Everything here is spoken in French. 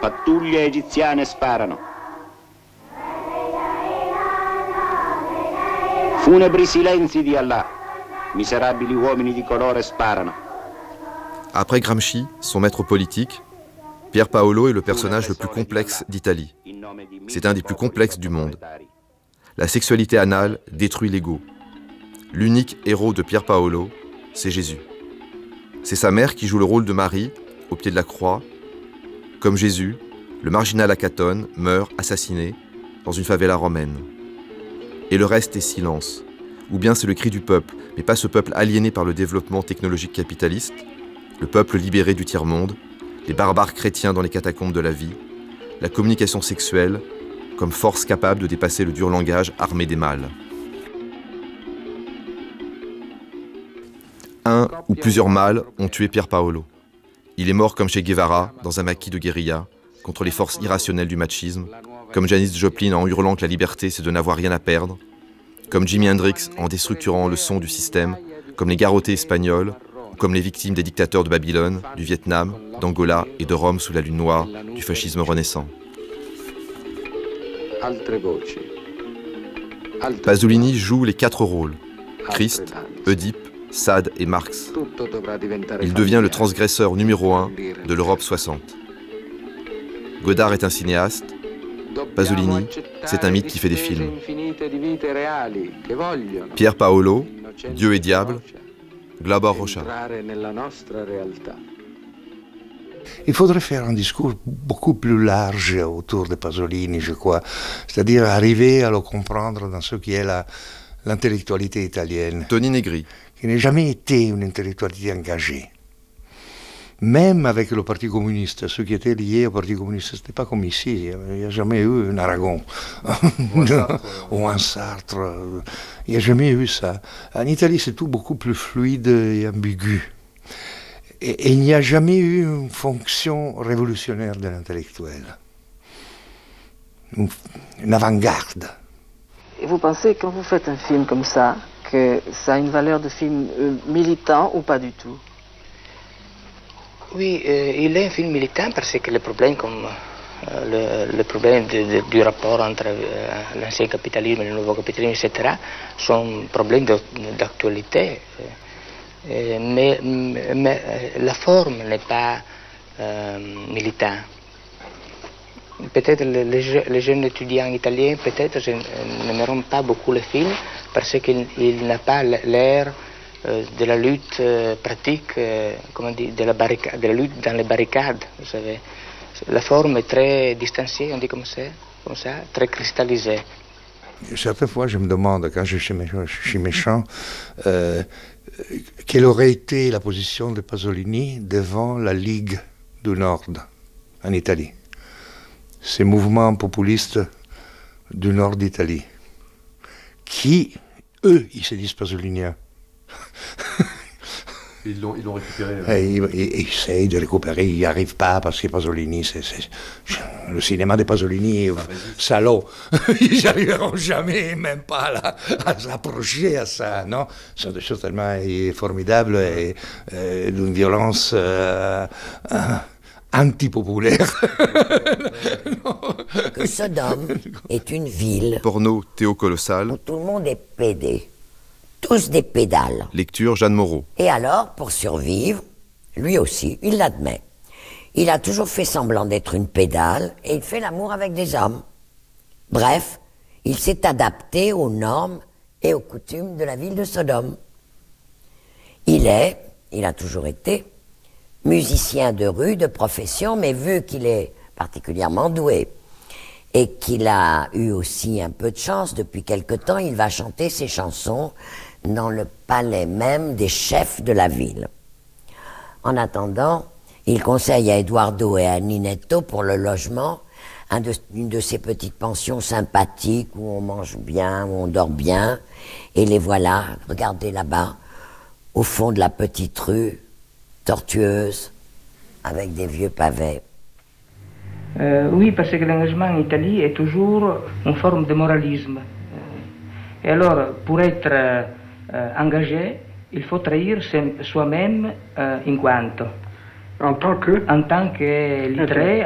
pattuglie egiziane sparano. Funebri silenzi di Allah. Miserabili uomini di colore sparano. Après Gramsci, son maître politique, Pier Paolo est le personnage le plus complexe d'Italie. C'est un des plus complexes du monde. La sexualité anale détruit l'ego. L'unique héros de Pier Paolo, c'est Jésus. C'est sa mère qui joue le rôle de Marie, au pied de la croix. Comme Jésus, le marginal à Catone meurt assassiné dans une favela romaine. Et le reste est silence. Ou bien c'est le cri du peuple, mais pas ce peuple aliéné par le développement technologique capitaliste, le peuple libéré du tiers-monde, les barbares chrétiens dans les catacombes de la vie, la communication sexuelle comme force capable de dépasser le dur langage armé des mâles. Un ou plusieurs mâles ont tué Pier Paolo. Il est mort comme Che Guevara dans un maquis de guérilla, contre les forces irrationnelles du machisme, comme Janis Joplin en hurlant que la liberté c'est de n'avoir rien à perdre, comme Jimi Hendrix en déstructurant le son du système, comme les garrottés espagnols, ou comme les victimes des dictateurs de Babylone, du Vietnam, d'Angola et de Rome sous la lune noire du fascisme renaissant. Pasolini joue les 4 rôles, Christ, Oedipe, Sade et Marx. Il devient le transgresseur numéro 1 de l'Europe 60. Godard est un cinéaste, Pasolini, c'est un mythe qui fait des films. Pier Paolo, Dieu et diable, Glauber Rocha. Il faudrait faire un discours beaucoup plus large autour de Pasolini, je crois. C'est-à-dire arriver à le comprendre dans ce qui est l'intellectualité italienne. Tony Negri. Qui n'a jamais été une intellectualité engagée. Même avec le Parti communiste, ceux qui étaient liés au Parti communiste, ce n'était pas comme ici. Il n'y a jamais eu un Aragon ou un Sartre. Il n'y a jamais eu ça. En Italie, c'est tout beaucoup plus fluide et ambigu. Et il n'y a jamais eu une fonction révolutionnaire de l'intellectuel. Une avant-garde. Et vous pensez, quand vous faites un film comme ça, que ça a une valeur de film militant ou pas du tout? Oui, il est un film militant parce que les problèmes comme le problème du rapport entre l'ancien capitalisme et le nouveau capitalisme, etc., sont problèmes d'actualité. Mais la forme n'est pas militante. Peut-être les jeunes étudiants italiens peut-être n'aimeront pas beaucoup le film parce qu'il n'a pas l'air de la lutte pratique, comment dire, de la lutte dans les barricades, vous savez. La forme est très distanciée, on dit comme ça, très cristallisée. Certaines fois, je me demande, quand je suis méchant, quelle aurait été la position de Pasolini devant la Ligue du Nord en Italie. Ces mouvements populistes du nord d'Italie, qui, eux, ils se disent pasoliniens. Ils l'ont récupéré. Ils essayent de récupérer, ils n'y arrivent pas parce que Pasolini, c'est le cinéma de Pasolini, salaud. Ils n'arriveront jamais, même pas à s'approcher à ça, non? C'est des choses tellement formidables et d'une violence antipopulaire. Que Sodome est une ville. Porno Théo Colossal. Où tout le monde est pédé. Tous des pédales. Lecture Jeanne Moreau. Et alors, pour survivre, lui aussi, il l'admet. Il a toujours fait semblant d'être une pédale et il fait l'amour avec des hommes. Bref, il s'est adapté aux normes et aux coutumes de la ville de Sodome. Il a toujours été, musicien de rue, de profession, mais vu qu'il est particulièrement doué et qu'il a eu aussi un peu de chance, depuis quelque temps, il va chanter ses chansons dans le palais même des chefs de la ville. En attendant, il conseille à Eduardo et à Ninetto pour le logement une de ces petites pensions sympathiques où on mange bien, où on dort bien, et les voilà, regardez là-bas, au fond de la petite rue, tortueuse, avec des vieux pavés. Oui, parce que l'engagement en Italie est toujours une forme de moralisme. Et alors, pour être engagé, il faut trahir soi-même in quanto. En tant que littré,